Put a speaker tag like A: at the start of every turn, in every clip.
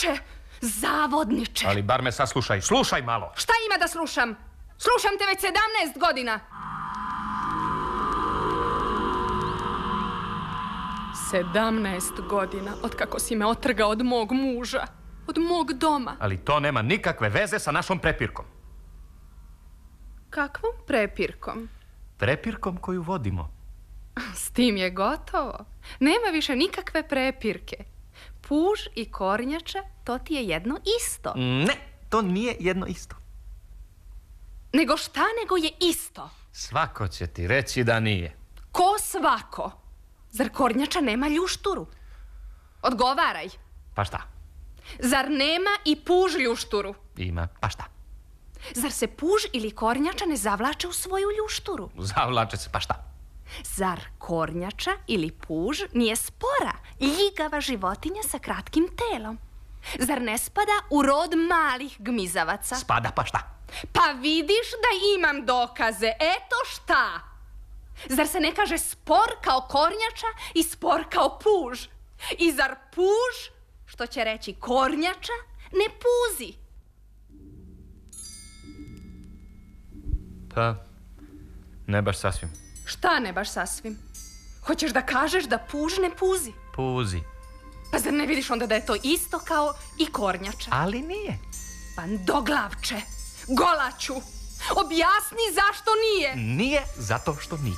A: Zavodniče! Zavodniče!
B: Ali bar me saslušaj, slušaj malo.
A: Šta ima da slušam? Slušam te već 17 godina. 17 godina od kako si me otrgao od mog muža, od mog doma.
B: Ali to nema nikakve veze sa našom prepirkom.
A: Kakvom prepirkom?
B: Prepirkom koju vodimo.
A: S tim je gotovo. Nema više nikakve prepirke. Puž i kornjača, to ti je jedno isto.
B: Ne, to nije jedno isto.
A: Nego šta nego je isto?
B: Svako će ti reći da nije.
A: Ko svako? Zar kornjača nema ljušturu? Odgovaraj.
B: Pa šta?
A: Zar nema i puž ljušturu?
B: Ima, pa šta?
A: Zar se puž ili kornjača ne zavlače u svoju ljušturu?
B: Zavlače se, pa šta?
A: Zar kornjača ili puž nije spora, ljigava životinja sa kratkim telom? Zar ne spada u rod malih gmizavaca?
B: Spada, pa šta?
A: Pa vidiš da imam dokaze, eto šta! Zar se ne kaže spor kao kornjača i spor kao puž? I zar puž, što će reći kornjača, ne puzi?
B: Pa, ne baš sasvim.
A: Šta ne baš sasvim? Hoćeš da kažeš da puž ne puzi?
B: Puzi.
A: Pa zar ne vidiš onda da je to isto kao i kornjača?
B: Ali nije.
A: Pandoglavče, golaću, objasni zašto nije.
B: Nije zato što nije.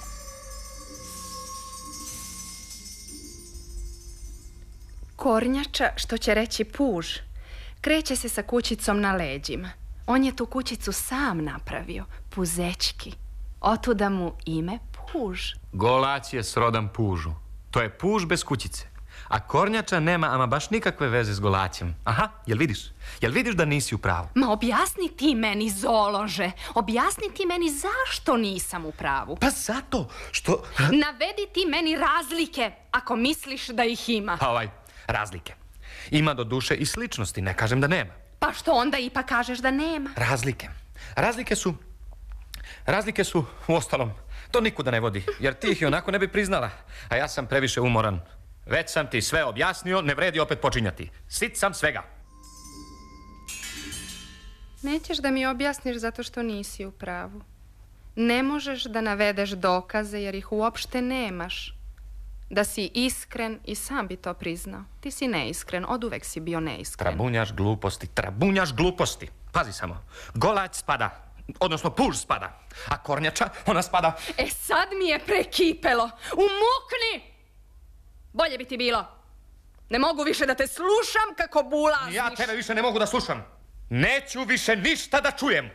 A: Kornjača, što će reći puž, kreće se sa kućicom na leđima. On je tu kućicu sam napravio, puzećki. Otuda mu ime puž.
B: Golać je srodan pužu. To je puž bez kućice. A kornjača nema ama baš nikakve veze s golaćem. Aha, jel vidiš? Jel vidiš da nisi u pravu?
A: Ma objasni ti meni, zoolože. Objasni ti meni zašto nisam u pravu.
B: Pa zato što...
A: Navedi ti meni razlike, ako misliš da ih ima.
B: Pa razlike. Ima do duše i sličnosti, ne kažem da nema.
A: Pa što onda ipak kažeš da nema?
B: Razlike su, uostalom, to nikuda ne vodi, jer ti ih i onako ne bi priznala, a ja sam previše umoran. Već sam ti sve objasnio, ne vredi opet počinjati. Sit sam svega.
A: Nećeš da mi objasniš zato što nisi u pravu. Ne možeš da navedeš dokaze jer ih uopšte nemaš. Da si iskren i sam bi to priznao. Ti si neiskren, oduvek si bio neiskren.
B: Trabunjaš gluposti. Pazi samo, golać spada, odnosno puž spada, a kornjača, ona spada...
A: E sad mi je prekipelo. Umukni! Bolje bi ti bilo. Ne mogu više da te slušam kako bulazniš.
B: Ja tebe više ne mogu da slušam. Neću više ništa da čujem.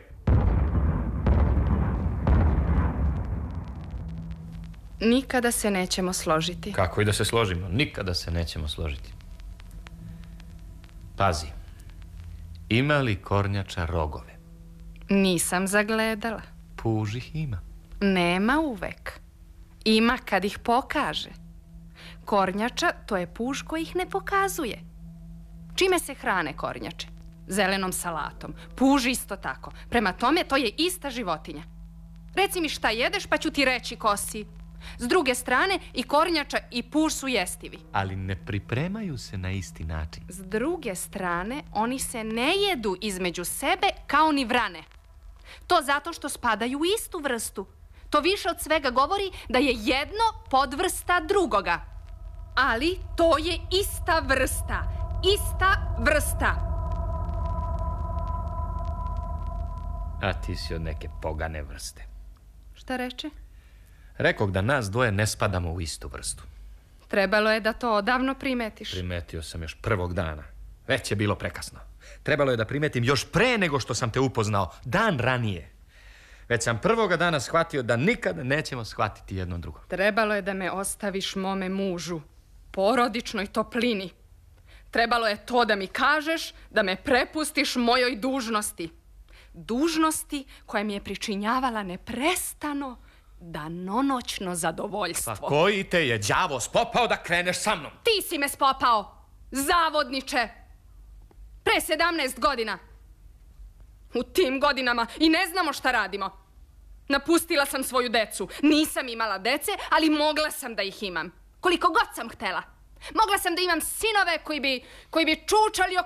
A: Nikada se nećemo složiti.
B: Kako i da se složimo? Nikada se nećemo složiti. Pazi, ima li kornjača rogove?
A: Nisam zagledala.
B: Puž ih ima.
A: Nema uvek. Ima kad ih pokaže. Kornjača, to je puž koji ih ne pokazuje. Čime se hrane kornjače? Zelenom salatom. Puž isto tako. Prema tome, to je ista životinja. Reci mi šta jedeš, pa ću ti reći ko si. S druge strane, i kornjača i puž su jestivi.
B: Ali ne pripremaju se na isti način.
A: S druge strane, oni se ne jedu između sebe kao ni vrane. To zato što spadaju u istu vrstu. To više od svega govori da je jedno podvrsta drugoga. Ali to je ista vrsta. Ista vrsta.
B: A ti si od neke pogane vrste.
A: Šta reče?
B: Rekog da nas dvoje ne spadamo u istu vrstu.
A: Trebalo je da to odavno primetiš.
B: Primetio sam još prvog dana. Već je bilo prekasno. Trebalo je da primetim još pre nego što sam te upoznao. Dan ranije. Već sam prvoga dana shvatio da nikada nećemo shvatiti jedno drugo.
A: Trebalo je da me ostaviš mome mužu. Porodičnoj toplini. Trebalo je to da mi kažeš da me prepustiš mojoj dužnosti. Dužnosti koja mi je pričinjavala neprestano danonoćno zadovoljstvo.
B: Pa koji te je đavo spopao da kreneš sa mnom?
A: Ti si me spopao, zavodniče. Pre 17 godina. U tim godinama i ne znamo šta radimo. Napustila sam svoju decu. Nisam imala dece, ali mogla sam da ih imam. Koliko god sam htela. Mogla sam da imam sinove koji bi čučali oko